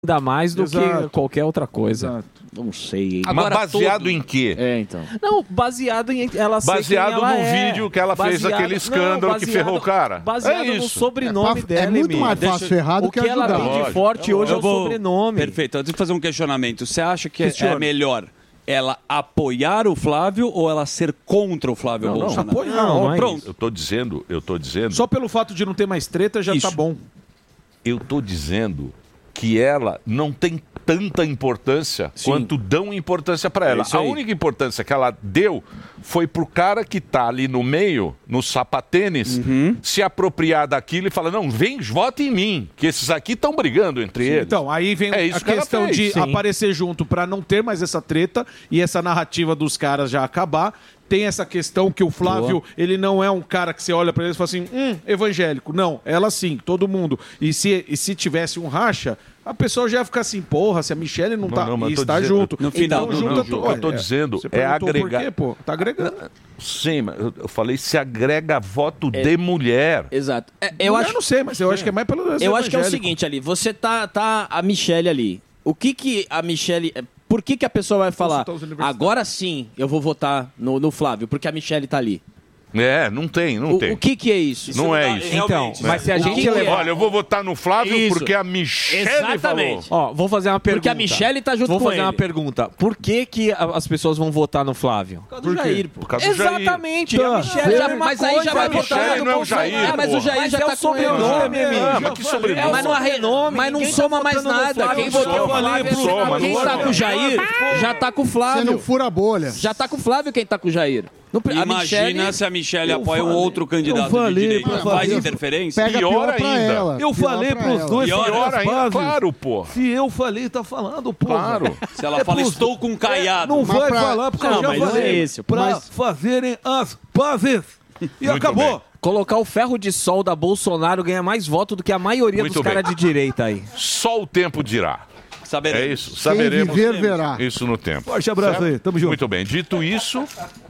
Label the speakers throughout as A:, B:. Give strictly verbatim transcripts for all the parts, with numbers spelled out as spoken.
A: ainda mais do
B: Exato.
A: que qualquer outra coisa.
B: Exato.
C: Não sei.
D: Mas baseado em quê?
C: É, então.
A: Não, baseado em ela ser
D: Baseado
A: quem ela
D: no
A: é.
D: vídeo que ela fez
A: Baseado-
D: aquele escândalo
A: não,
D: que
A: baseado-
D: ferrou o cara.
A: Baseado
D: É
A: no
D: isso.
A: sobrenome
E: É,
A: dela,
E: é muito
A: Emílio.
E: mais fácil ferrar do
A: o
E: que
A: que ela
E: ajudar.
A: tem de
D: Lógico.
A: forte hoje é
F: Eu
A: o
F: vou-
A: sobrenome.
F: Perfeito. Eu tenho que fazer um questionamento. Você acha que é,
B: Questione.
F: é melhor ela apoiar o Flávio ou ela ser contra o Flávio
B: Não, não,
F: Bolsonaro?
B: apoio não, não é
F: Pronto.
D: Eu tô dizendo, eu tô dizendo,
B: Só pelo fato de não ter mais treta já
F: Isso.
B: tá bom.
D: eu tô dizendo que ela não tem tanta importância
B: Sim.
D: quanto dão importância para ela.
B: É isso
D: A
B: aí.
D: única importância que ela deu foi pro cara que tá ali no meio, no sapatênis,
B: Uhum.
D: se apropriar daquilo e falar: não, vem, vota em mim, que esses aqui estão brigando entre eles.
B: Então, aí vem
D: É isso
B: a
D: que ela
B: questão
D: fez.
B: de
D: Sim.
B: aparecer junto pra não ter mais essa treta e essa narrativa dos caras já acabar. Tem essa questão que o Flávio, ele não é um cara que você olha pra ele e fala assim, hum, evangélico. Não, ela sim, todo mundo. E se, e se tivesse um racha, a pessoa já ia ficar assim, porra, se a Michelle não tá,
D: não, mas
B: e
D: eu tô
B: está
D: dizendo-
B: junto.
F: No final,
B: então,
D: não,
B: junta
D: não,
B: tu-
D: o que eu tô
B: Ué,
D: dizendo
B: você
D: é
B: perguntou
D: agregar-
B: Por quê, pô? Tá agregando.
D: Sim, mas eu eu falei se agrega voto de mulher.
C: Exato. É, eu
B: Mulher
C: acho,
B: não sei, mas eu acho que é mais pelo
C: eu acho que é o
B: evangélico.
C: seguinte ali, você tá, tá a Michelle ali. O que que a Michelle... Por que que a pessoa vai falar,
B: Consultar os universitários.
C: agora sim eu vou votar no, no Flávio, porque a Michelle tá ali?
D: É, não tem, não
C: O,
D: tem.
C: o que que é isso?
D: Não é isso.
A: Então, mas se a
C: O
A: gente
C: que que é?
A: levar...
D: Olha, eu vou votar no Flávio
C: Isso.
D: porque a Michelle
C: Exatamente.
D: falou.
A: Ó, vou fazer uma pergunta.
C: Porque a Michelle tá junto
A: Vou
C: com
A: fazer
C: ele.
A: uma pergunta. Por que que a- as pessoas vão votar no Flávio?
C: Por causa do Jair, pô.
D: Por causa do Jair.
A: Exatamente.
B: Tá.
A: A Michelle
C: Já-
A: é uma
C: mas aí
A: coisa,
C: já vai
A: a
C: votar
A: Michelle
D: no
C: no
D: Bolsonaro.
C: Jair. Mas o Jair
A: Mas
C: já
A: é
C: tá
A: o
C: com
A: sobrenome,
C: ele.
A: amigo.
D: Ah, mas que sobrenome?
C: Mas não, arre...
A: Sobrenome,
C: mas não
A: ninguém
C: soma
A: tá
C: mais
A: votando no
C: nada.
A: Flávio,
C: Quem
A: só
C: votou no
D: soma,
C: Flávio,
D: não soma,
C: quem
D: não
C: tá
D: soma.
C: com o Jair, já tá com o
E: Você
C: Flávio.
E: não fura a bolha.
C: Já tá com o Flávio quem tá com o Jair. Não, a
F: Imagina
C: Michelle...
F: se a Michelle
B: Eu
F: apoia um
B: falei-
F: outro candidato
B: eu falei
F: de direita.
B: pra
F: Faz
B: fazer-
F: interferência?
E: Pega
D: Pior
E: pior, pra
D: ainda.
E: ela.
B: Eu
E: Pior
B: falei
E: pra
B: pros
E: ela.
B: dois
F: Pior
D: Pior
B: filhos
D: ainda,
B: bases.
D: claro, pô.
B: Se eu falei, tá falando, pô.
D: Claro.
F: Se ela fala,
B: pros-
F: estou com caiado.
B: Não
E: Mas
B: vai
E: pra-
B: falar porque
C: Não,
B: eu já
C: mas não
B: falei.
C: é esse,
B: pra
E: mas-
B: fazerem as pazes. E
D: Muito
B: acabou.
D: bem.
A: Colocar o ferro de sol da Bolsonaro ganha mais voto do que a maioria
D: Muito
A: dos
D: bem.
A: caras de direita aí.
D: Só o tempo dirá.
F: Saberemos.
D: É isso,
E: Quem
D: saberemos
E: viver, verá.
D: isso no tempo.
B: Forte abraço
D: Certo?
B: aí, tamo junto.
D: Muito bem, dito isso,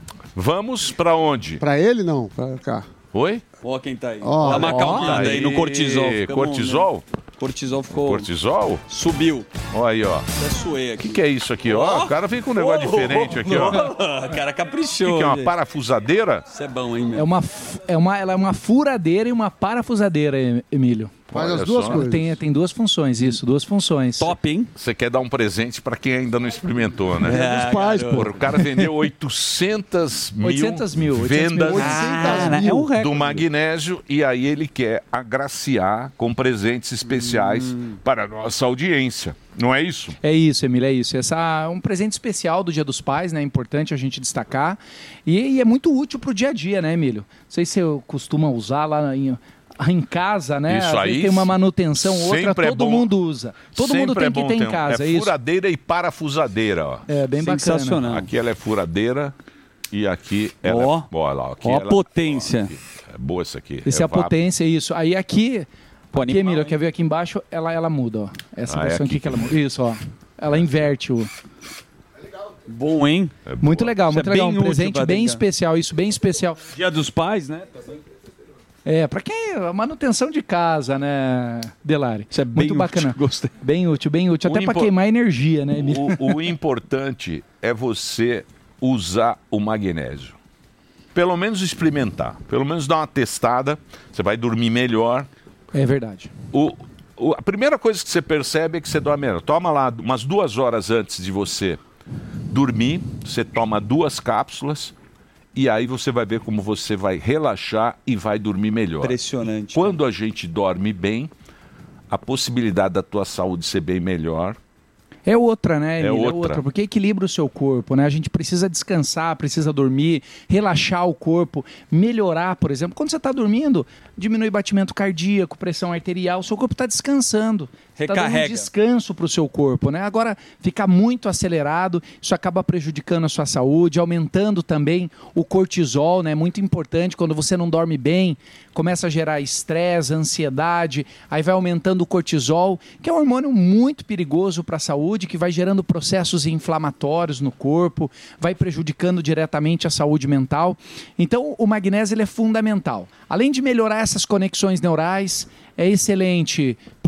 D: vamos pra onde?
E: Pra ele, não. Pra cá.
D: Oi?
F: Ó quem tá aí.
E: Ó,
F: Dá uma acalmada aí no cortisol. Ficamos,
D: Cortisol?
F: né? Cortisol ficou...
D: Cortisol?
F: Subiu.
D: Olha aí, ó.
F: Até suei
D: O
F: aqui.
D: que, que é isso aqui, ó? O cara vem com um negócio diferente aqui, ó. O
F: Cara, caprichou.
D: que, que é uma
F: gente.
D: parafusadeira?
F: Isso é bom, hein, meu?
G: É uma, f- é uma, ela é uma furadeira e uma parafusadeira, Em- Emílio.
E: Faz
D: Olha
E: as duas
D: só.
E: coisas.
G: Tem, tem duas funções, isso, duas funções.
F: Top, hein?
D: Você quer dar um presente pra quem ainda não experimentou, né?
E: É dos pais, pô.
D: Porra, o cara vendeu oitocentas mil,
G: oitocentas mil, oitocentas mil.
D: vendas
E: oitocentas mil.
G: é um recorde.
D: do magnésio e aí ele quer agraciar com presentes especiais para a nossa audiência. Não é isso?
G: É isso, Emílio, é isso. Essa é um presente especial do Dia dos Pais, né? É importante a gente destacar. E, e é muito útil pro dia a dia, né, Emílio? Não sei se você costuma usar lá em, em casa, né?
D: Isso
G: Às vezes
D: aí
G: tem uma manutenção, outra,
D: sempre é
G: todo
D: bom.
G: mundo usa. Todo mundo
D: Sempre
G: tem
D: é
G: que
D: bom
G: ter em
D: um-
G: casa,
D: é
G: é isso.
D: furadeira e parafusadeira, ó.
G: É bem bacana.
F: Sensacional.
D: Aqui ela é furadeira e aqui ela
F: Ó.
D: é... Olha lá, aqui
F: Ó a
D: ela-
F: potência.
D: aqui. É boa essa aqui.
G: Esse é a
D: vapo.
G: potência, isso. Aí aqui,
F: Pô,
G: aqui,
F: animal,
G: Emílio,
F: hein?
G: quer ver aqui embaixo, ela, ela muda, ó. Essa
D: Ah, é
G: versão
D: aqui
G: aqui que ela
D: que-
G: muda. Isso, ó. Ela inverte o...
F: Bom, hein?
D: É boa.
G: Muito legal,
F: Isso
G: muito
F: é
G: legal.
F: bem
G: Um
F: útil
G: presente
F: pra
G: bem
F: brincar.
G: especial, isso, bem especial.
F: Dia dos Pais, né?
G: É, pra quem... A manutenção de casa, né, Delari?
F: Isso é bem
G: Muito
F: útil,
G: bacana.
F: gostei.
G: Bem útil, bem útil.
D: O
G: Até pra
D: impo-
G: queimar energia, né, Emílio?
D: O, o importante é você usar o magnésio. Pelo menos experimentar. Pelo menos dar uma testada. Você vai dormir melhor.
G: É verdade.
D: O, o- a primeira coisa que você percebe é que você dorme melhor. Toma lá umas duas horas antes de você dormir. Você toma duas cápsulas. E aí você vai ver como você vai relaxar e vai dormir melhor.
F: Impressionante.
D: Quando a gente dorme bem, a possibilidade da tua saúde ser bem melhor.
G: É outra, né,
D: É
G: Emílio?
D: outra.
G: Porque equilibra o seu corpo, né? A gente precisa descansar, precisa dormir, relaxar o corpo, melhorar, por exemplo. Quando você está dormindo, diminui batimento cardíaco, pressão arterial, o seu corpo está descansando. Está dando um
F: Recarrega.
G: descanso para o seu corpo, né? Agora, ficar muito acelerado, isso acaba prejudicando a sua saúde, aumentando também o cortisol, né? Muito importante, quando você não dorme bem, começa a gerar estresse, ansiedade, aí vai aumentando o cortisol, que é um hormônio muito perigoso para a saúde, que vai gerando processos inflamatórios no corpo, vai prejudicando diretamente a saúde mental. Então, o magnésio ele é fundamental. Além de melhorar essas conexões neurais, é excelente para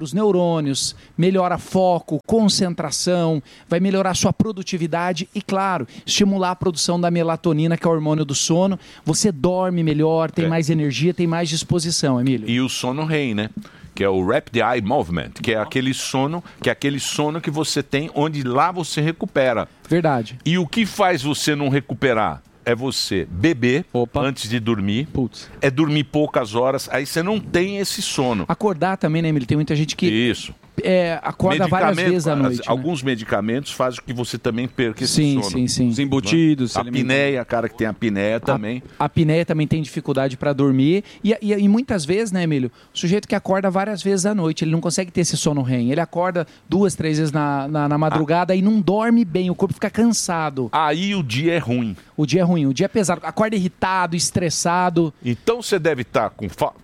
G: para os neurônios, melhora foco, concentração, vai melhorar a sua produtividade e, claro, estimular a produção da melatonina, que é o hormônio do sono. Você dorme melhor, tem
D: É.
G: mais energia, tem mais disposição, Emílio.
D: E o sono R E M, né? Que é o Rapid Eye Movement, que é aquele sono, que é aquele sono que você tem onde lá você recupera.
G: Verdade.
D: E o que faz você não recuperar? É você beber
F: Opa.
D: antes de dormir,
G: Putz.
D: é dormir poucas horas, aí você não tem esse sono.
G: Acordar também, né, Emílio? Tem muita gente que
D: Isso.
G: é, acorda várias
D: Medicamento,
G: vezes à noite.
D: as-
G: né?
D: Alguns medicamentos fazem com que você também perca esse
G: Sim,
D: sono.
G: sim, sim.
F: Os embutidos. se
D: A
F: alimentam.
D: apneia, cara que tem apneia também.
G: A apneia também tem dificuldade para dormir. E, e, e muitas vezes, né, Emílio? O sujeito que acorda várias vezes à noite, ele não consegue ter esse sono R E M. Ele acorda duas, três vezes na, na, na madrugada e não dorme bem, o corpo fica cansado.
D: Aí o dia é ruim.
G: O dia é ruim, o dia é pesado. Acorda irritado, estressado.
D: Então você deve estar com falta.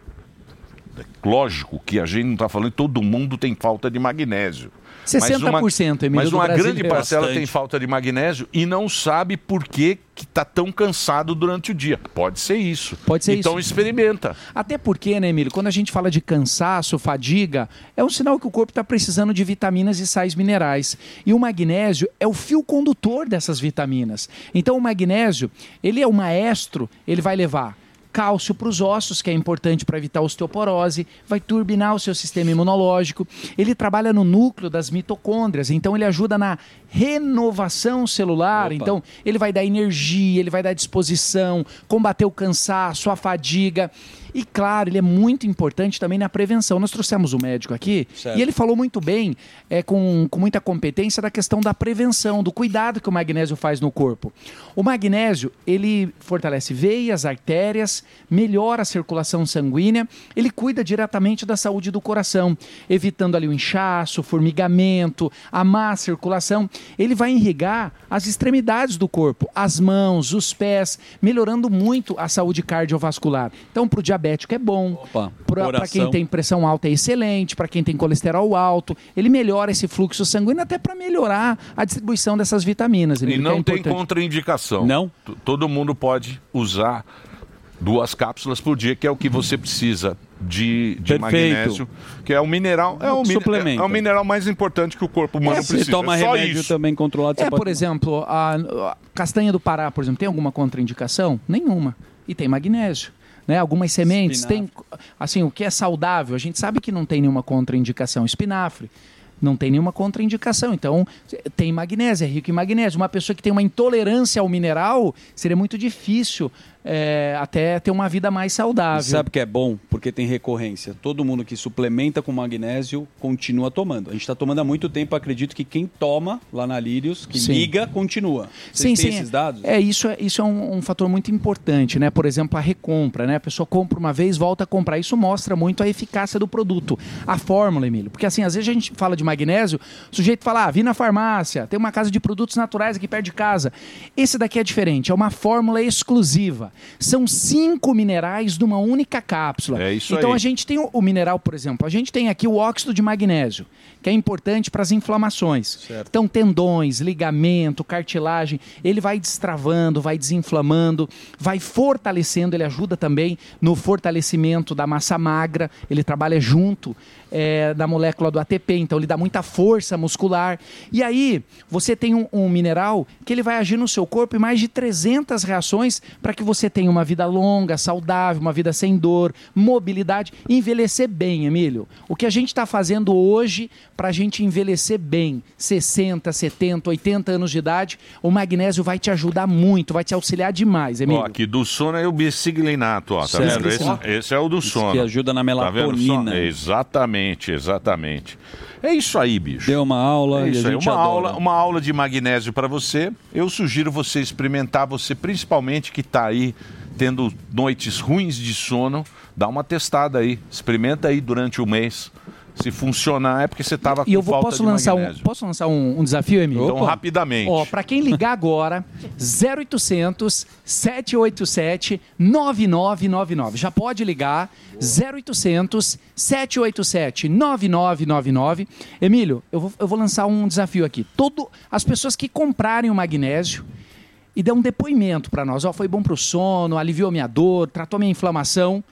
D: Lógico que a gente não está falando que todo mundo tem falta de magnésio.
G: sessenta por cento, Emílio,
D: Mas
G: do
D: uma
G: Brasil
D: grande
G: é
D: parcela
F: bastante.
D: tem falta de magnésio e não sabe por que está tão cansado durante o dia. Pode ser isso.
G: Pode ser
D: então
G: isso.
D: experimenta.
G: Até porque, né, Emílio, quando a gente fala de cansaço, fadiga, é um sinal que o corpo está precisando de vitaminas e sais minerais. E o magnésio é o fio condutor dessas vitaminas. Então o magnésio, ele é o maestro, ele vai levar cálcio para os ossos, que é importante para evitar osteoporose, vai turbinar o seu sistema imunológico. Ele trabalha no núcleo das mitocôndrias, então ele ajuda na renovação celular.
F: Opa.
G: Então ele vai dar energia, ele vai dar disposição, combater o cansaço, a fadiga. E claro, ele é muito importante também na prevenção. Nós trouxemos o médico aqui
F: Certo.
G: e ele falou muito bem, é, com, com muita competência, da questão da prevenção, do cuidado que o magnésio faz no corpo. O magnésio, ele fortalece veias, artérias, melhora a circulação sanguínea, ele cuida diretamente da saúde do coração, evitando ali o inchaço, o formigamento, a má circulação. Ele vai irrigar as extremidades do corpo, as mãos, os pés, melhorando muito a saúde cardiovascular. Então, para o diabético é bom,
F: Opa,
G: para
F: coração.
G: quem tem pressão alta é excelente, para quem tem colesterol alto, ele melhora esse fluxo sanguíneo até para melhorar a distribuição dessas vitaminas.
D: E
G: Emílio, que
D: não
G: é
D: tem
G: importante.
D: contraindicação.
F: Não?
D: T- Todo mundo pode usar duas cápsulas por dia, que é o que você precisa de, de
F: Perfeito.
D: magnésio, que é um mineral, é o, min-
F: Suplemento.
D: é o mineral mais importante que o corpo humano
F: É, você
D: precisa.
F: toma
D: é só
F: remédio
D: isso.
F: também controlado. você
G: É,
F: pode
G: por
F: tomar.
G: exemplo, a, a castanha do Pará, por exemplo, tem alguma contraindicação? Nenhuma. E tem magnésio. Né? Algumas sementes
F: Espinafre.
G: tem, assim, o que é saudável, a gente sabe que não tem nenhuma contraindicação. Espinafre, não tem nenhuma contraindicação. Então, tem magnésio, é rico em magnésio. Uma pessoa que tem uma intolerância ao mineral, seria muito difícil é, até ter uma vida mais saudável.
F: E sabe que é bom? Porque tem recorrência. Todo mundo que suplementa com magnésio continua tomando. A gente está tomando há muito tempo, acredito que quem toma lá na Lírios, que
G: Sim.
F: liga, continua.
G: Sim,
F: Vocês têm
G: sim.
F: esses dados?
G: É, isso é, isso é um, um fator muito importante, né? Por exemplo, a recompra, né? A pessoa compra uma vez, volta a comprar. Isso mostra muito a eficácia do produto. A fórmula, Emílio. Porque assim, às vezes a gente fala de magnésio, o sujeito fala, ah, vi na farmácia, tem uma casa de produtos naturais aqui perto de casa. Esse daqui é diferente, é uma fórmula exclusiva. São cinco minerais numa única cápsula.
D: É isso
G: então
D: aí.
G: a gente tem o, o mineral, por exemplo, a gente tem aqui o óxido de magnésio, que é importante para as inflamações.
F: Certo.
G: Então, tendões, ligamento, cartilagem, ele vai destravando, vai desinflamando, vai fortalecendo, ele ajuda também no fortalecimento da massa magra, ele trabalha junto é, da molécula do A T P, então ele dá muita força muscular. E aí, você tem um, um mineral que ele vai agir no seu corpo em mais de trezentas reações para que você tenha uma vida longa, saudável, uma vida sem dor, mobilidade, e envelhecer bem, Emílio. O que a gente está fazendo hoje para a gente envelhecer bem, sessenta, setenta, oitenta anos de idade, o magnésio vai te ajudar muito, vai te auxiliar demais, Emílio.
D: Ó, aqui do sono é o biciglinato, ó. Tá
F: Certo.
D: vendo? Esse, esse é o do sono.
F: que ajuda na
D: Tá vendo só?
F: melatonina.
D: Exatamente, exatamente. É isso aí, bicho.
F: Deu uma aula
D: É
F: e a
D: isso aí,
F: gente
D: uma
F: adora.
D: aula, uma aula de magnésio para você. Eu sugiro você experimentar, você principalmente que está aí tendo noites ruins de sono, dá uma testada aí, experimenta aí durante o mês. Se funcionar é porque você estava com
G: E eu vou,
D: falta
G: posso
D: de
G: lançar um,
D: magnésio.
G: posso lançar um, um desafio, Emílio?
D: Então, rapidamente.
G: Ó, para quem ligar agora, zero oitocentos, sete oito sete, nove nove nove nove. Já pode ligar, zero oitocentos, sete oito sete, nove nove nove nove. Emílio, eu vou, eu vou lançar um desafio aqui. Todo, as pessoas que comprarem o magnésio e der um depoimento para nós, ó, foi bom para o sono, aliviou minha dor, tratou minha inflamação,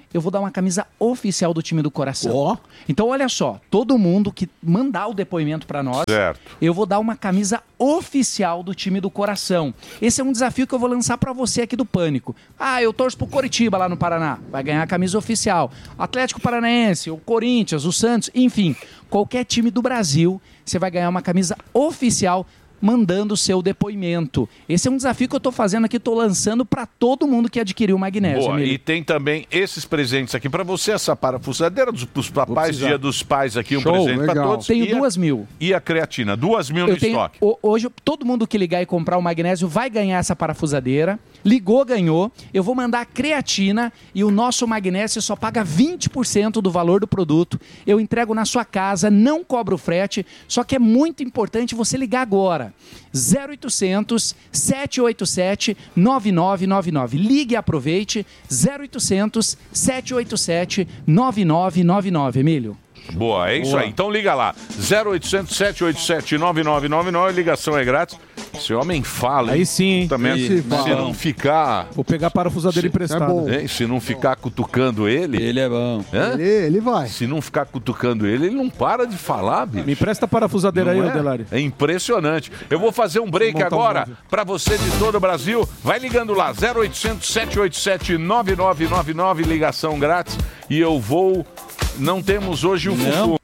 G: eu vou dar uma camisa oficial do time do coração. Oh. Então, olha só, todo mundo que mandar o depoimento para nós,
D: certo.
G: eu vou dar uma camisa oficial do time do coração. Esse é um desafio que eu vou lançar para você aqui do Pânico. Ah, eu torço pro Coritiba lá no Paraná, vai ganhar a camisa oficial. Atlético Paranaense, o Corinthians, o Santos, enfim, qualquer time do Brasil, você vai ganhar uma camisa oficial mandando o seu depoimento. Esse é um desafio que eu estou fazendo aqui, estou lançando para todo mundo que adquiriu o magnésio.
D: Boa,
G: Emílio.
D: e tem também esses presentes aqui para você, essa parafusadeira dos, dos papais, dia dos pais aqui, um
G: Show,
D: presente para todos.
G: Tenho
D: e
G: duas
D: a,
G: mil.
D: E a creatina, duas mil no
G: eu tenho,
D: estoque.
G: o, hoje, todo mundo que ligar e comprar o magnésio vai ganhar essa parafusadeira. Ligou, ganhou. Eu vou mandar a creatina e o nosso magnésio só paga vinte por cento do valor do produto. Eu entrego na sua casa, não cobro frete, só que é muito importante você ligar agora. zero oitocentos, sete oito sete, nove nove nove nove. Ligue e aproveite. zero oitocentos, sete oito sete, nove nove nove nove. Emílio.
D: Boa, é isso
G: Boa.
D: aí. Então liga lá. zero oitocentos, sete oito sete, nove nove nove nove. Ligação é grátis. Esse homem fala.
B: Aí sim, hein?
D: Também,
B: Aí
D: se,
B: fala.
D: se não ficar...
B: Vou pegar a parafusadeira emprestada.
D: É bom. Hein? Se não ficar cutucando ele...
F: Ele é bom.
D: Hã?
E: Ele, ele vai.
D: Se não ficar cutucando ele, ele não para de falar, bicho.
B: Me presta a parafusadeira
D: Não
B: aí,
D: é?
B: Adelari.
D: É impressionante. Eu vou fazer um break
B: Vou montar um
D: agora
B: móvel.
D: para você de todo o Brasil. Vai ligando lá, zero oitocentos, sete oito sete, nove nove nove nove, ligação grátis. E eu vou... Não temos hoje o Fufu.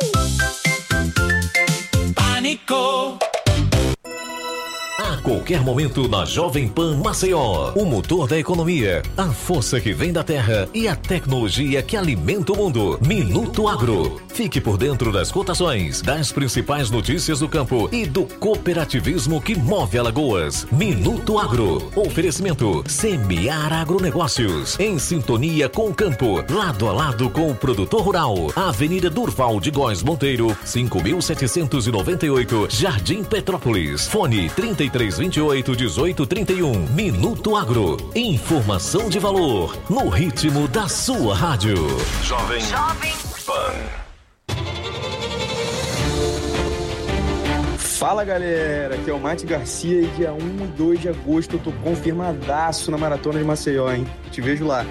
H: Pânico. A qualquer momento na Jovem Pan Maceió, o motor da economia, a força que vem da terra e a tecnologia que alimenta o mundo. Minuto Agro. Fique por dentro das cotações, das principais notícias do campo e do cooperativismo que move Alagoas. Minuto Agro. Oferecimento Semear Agronegócios. Em sintonia com o campo, lado a lado com o produtor rural. Avenida Durval de Góes Monteiro, cinco mil setecentos e noventa e oito, Jardim Petrópolis. Fone trinta e três, vinte e oito, dezoito, trinta e um. Minuto Agro. Informação de valor no ritmo da sua rádio. Jovem, Jovem Pan.
I: Fala galera, aqui é o Mate Garcia e dia um e dois de agosto eu tô confirmadaço na Maratona de Maceió, hein? Te vejo lá.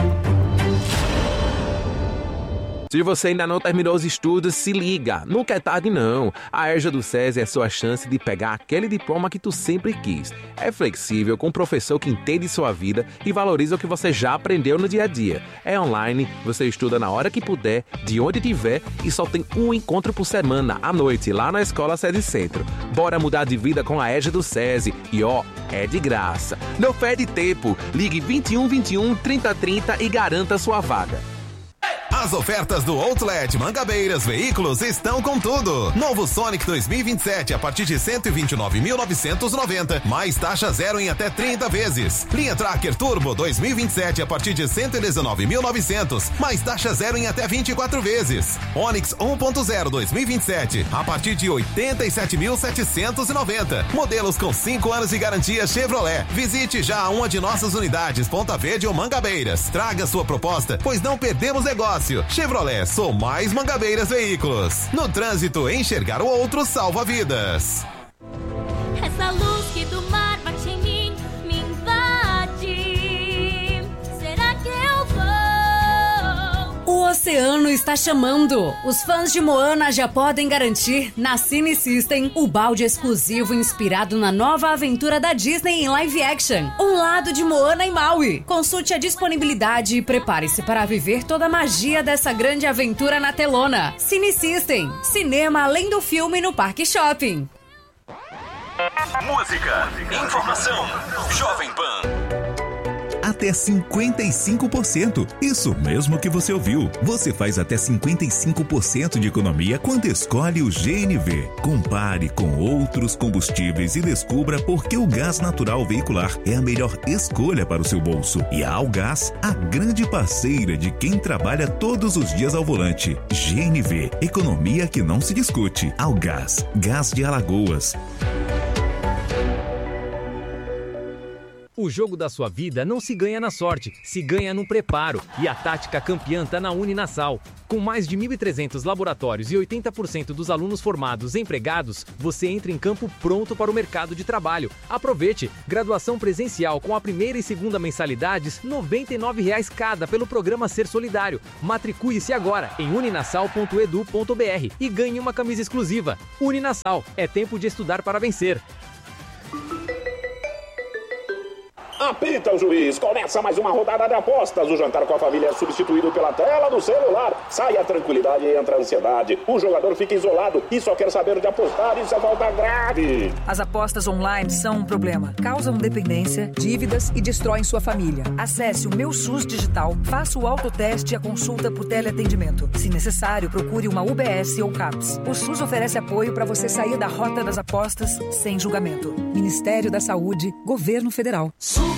J: Se você ainda não terminou os estudos, se liga, nunca é tarde não. A EJA do SESI é a sua chance de pegar aquele diploma que tu sempre quis. É flexível, com um professor que entende sua vida e valoriza o que você já aprendeu no dia a dia. É online, você estuda na hora que puder, de onde tiver e só tem um encontro por semana, à noite, lá na Escola SESI Centro. Bora mudar de vida com a EJA do SESI e ó, é de graça. Não perde tempo, ligue vinte e um, vinte e um, trinta, trinta e garanta sua vaga.
K: As ofertas do Outlet Mangabeiras Veículos estão com tudo. Novo Sonic dois mil e vinte e sete a partir de cento e vinte e nove mil novecentos e noventa, mais taxa zero em até trinta vezes. Linha Tracker Turbo dois mil e vinte e sete a partir de cento e dezenove mil e novecentos, mais taxa zero em até vinte e quatro vezes. Onix um ponto zero dois mil e vinte e sete a partir de oitenta e sete mil setecentos e noventa. Modelos com cinco anos de garantia Chevrolet. Visite já uma de nossas unidades Ponta Verde ou Mangabeiras. Traga sua proposta, pois não perdemos negócio. Chevrolet, sou mais Mangabeiras Veículos. No trânsito, enxergar o outro salva vidas.
L: Essa luz que do mar bate em mim, me invade. Será que eu vou?
M: O oceano está chamando. Os fãs de Moana já podem garantir na Cine System o balde exclusivo inspirado na nova aventura da Disney em live action. Um lado de Moana e Maui. Consulte a disponibilidade e prepare-se para viver toda a magia dessa grande aventura na telona. Cine System. Cinema além do filme no Parque Shopping.
H: Música, informação, Jovem Pan.
N: Até cinquenta e cinco por cento. Isso mesmo que você ouviu. Você faz até cinquenta e cinco por cento de economia quando escolhe o G N V. Compare com outros combustíveis e descubra por que o gás natural veicular é a melhor escolha para o seu bolso. E a Algás, a grande parceira de quem trabalha todos os dias ao volante. G N V, economia que não se discute. Algás, gás de Alagoas.
O: O jogo da sua vida não se ganha na sorte, se ganha no preparo. E a tática campeã tá na Uninasal. Com mais de mil e trezentos laboratórios e oitenta por cento dos alunos formados empregados, você entra em campo pronto para o mercado de trabalho. Aproveite! Graduação presencial com a primeira e segunda mensalidades, noventa e nove reais cada pelo programa Ser Solidário. Matricule-se agora em uninasal ponto edu ponto br e ganhe uma camisa exclusiva. Uninasal, é tempo de estudar para vencer.
P: Apita o juiz, começa mais uma rodada de apostas. O jantar com a família é substituído pela tela do celular. Sai a tranquilidade e entra a ansiedade. O jogador fica isolado e só quer saber de apostar. Isso é falta grave.
Q: As apostas online são um problema. Causam dependência, dívidas e destroem sua família. Acesse o Meu SUS Digital, faça o autoteste e a consulta por teleatendimento. Se necessário, procure uma U B S ou CAPS. O SUS oferece apoio para você sair da rota das apostas sem julgamento. Ministério da Saúde, Governo Federal.
L: SUS.